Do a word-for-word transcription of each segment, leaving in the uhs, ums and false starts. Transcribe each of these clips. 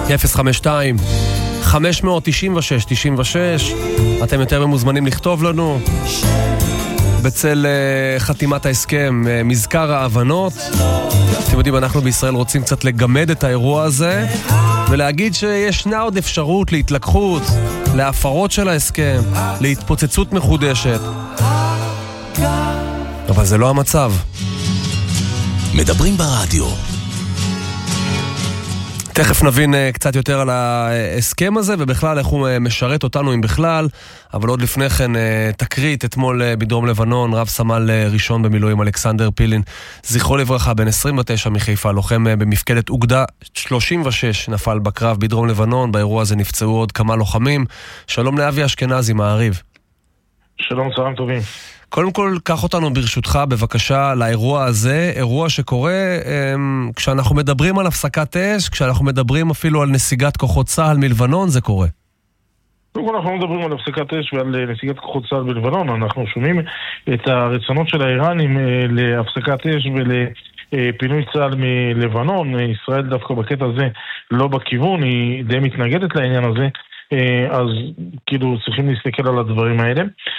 אפס חמש שתיים חמש תשע שש תשע שש. אתם יותר מוזמנים לכתוב לנו בצל חתימת ההסכם, מזכר ההבנות. אתם יודעים, אנחנו בישראל רוצים קצת לגמד את האירוע הזה ולהגיד שישנה עוד אפשרות להתלקחות, להפרות של ההסכם, להתפוצצות מחודשת, אבל זה לא המצב. מדברים ברדיו. תכף נבין קצת יותר על ההסכם הזה ובכלל איך הוא משרת אותנו אם בכלל, אבל עוד לפני כן תקרית אתמול בדרום לבנון, רב סמל ראשון במילואים אלכסנדר פילין, זכרו לברכה, בן עשרים ותשע מחיפה, לוחם במפקדת אוגדה שלושים ושש, נפל בקרב בדרום לבנון. באירוע הזה נפצעו עוד כמה לוחמים. שלום לאבי אשכנזי, מעריב. שלום, צהריים טובים. קודם כל, קח אותנו ברשותך בבקשה לאירוע הזה, אירוע שקורה אמ, כשאנחנו מדברים על הפסקת אש, כשאנחנו מדברים אפילו על נסיגת כוחות צה"ל מלבנון, זה קורה. קודם כל אנחנו מדברים על הפסקת אש ועל נסיגת כוחות צה"ל בלבנון, אנחנו שומעים את הרצונות של האיראנים להפסקת אש ולפינוי צה"ל מלבנון. ישראל דווקא בקטע הזה לא בכיוון, היא די מתנגדת לעניין הזה, אז כאילו צריכים להסתכל על הדברים האלה.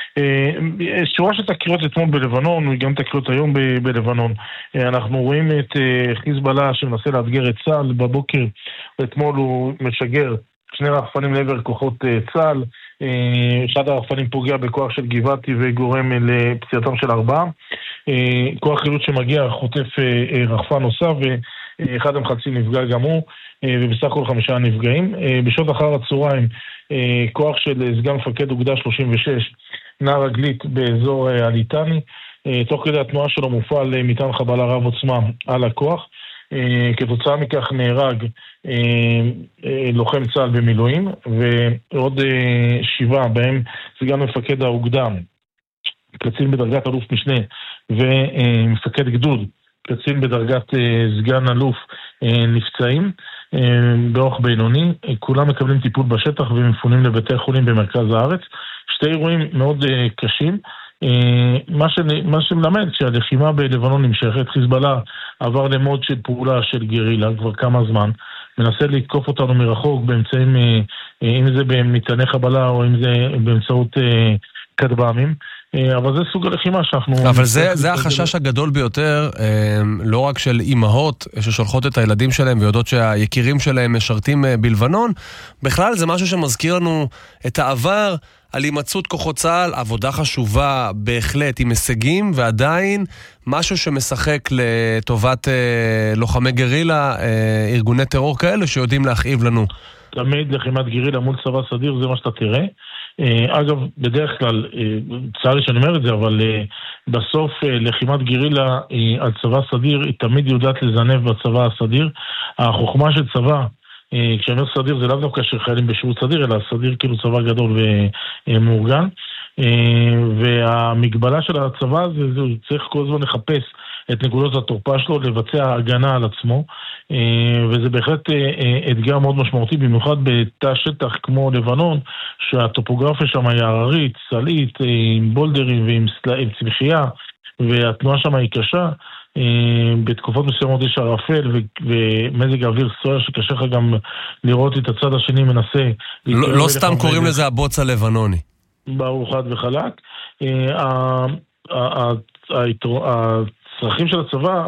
שורה של תקריות אתמול בלבנון וגם תקריות היום ב- בלבנון. אנחנו רואים את חיזבאללה שמנסה לאתגר את צה"ל. בבוקר אתמול הוא משגר שני רחפנים לעבר כוחות צה"ל. אחד הרחפנים פוגע בכוח של גבעתי וגורם לפציעתם של ארבעה. כוח חילוץ שמגיע חוטף רחפן נוסף ואחד המחצים נפגע גם הוא, ובסך הכל חמישה נפגעים. בשעות אחר הצהריים כוח של סגן מפקד אוגדה שלושים ושש נע רגלית באזור הליטני, תוך כדי התנועה שלו מופעל מטען חבלה רב עוצמה על הכוח. כתוצאה מכך נהרג לוחם צה"ל במילואים ועוד שבעה, בהם סגן מפקד האוגדה, קצין בדרגת אלוף משנה, ומפקד גדוד, קצין בדרגת סגן אלוף, נפצעים באורח בינוני. כולם מקבלים טיפול בשטח ומפונים לבתי חולים במרכז הארץ. שתי אירועים מאוד קשים, מה, ש... מה שמלמד שהלחימה בלבנון נמשכת. חיזבאללה עבר למוד של פעולה של גרילה כבר כמה זמן, מנסה לתקוף אותנו מרחוק באמצעים, אם זה במטעני חבלה או אם זה באמצעות כטב"מים, אבל זה סוג הלחימה שאנחנו... אבל זה, זה החשש הגדול ביותר, לא רק של אימהות ששולחות את הילדים שלהם ויודעות שהיקירים שלהם משרתים בלבנון, בכלל זה משהו שמזכיר לנו את העבר על הימצאות כוחות צה"ל, עבודה חשובה בהחלט עם הישגים, ועדיין משהו שמשחק לטובת לוחמי גרילה, ארגוני טרור כאלה שיודעים להכאיב לנו. תמיד לחימת גרילה מול צבא סדיר זה מה שאתה תראה. אגב, בדרך כלל, צערי שאני אומר את זה, אבל בסוף לחימת גרילה על צבא סדיר היא תמיד יודעת לזנב בצבא הסדיר. החוכמה של צבא, כשאני אומר סדיר זה לאו דווקא שחיילים בשירות סדיר, אלא סדיר כאילו צבא גדול ומאורגן, והמגבלה של הצבא הזה, זה צריך כל הזמן לחפש את נקודות התורפה שלו, לבצע הגנה על עצמו, וזה בהחלט אתגר מאוד משמעותי, במיוחד בתא שטח כמו לבנון, שהטופוגרפיה שם היא הררית, סלעית, עם בולדרים ועם צמחייה, והתנועה שם היא קשה. בתקופות מסוימות יש ערפל ומזג האוויר סוער שקשה לך גם לראות את הצד השני מנסה. לא, לא סתם קוראים לזה הבוץ הלבנוני. ברור חד וחלק. הצרכים של הצבא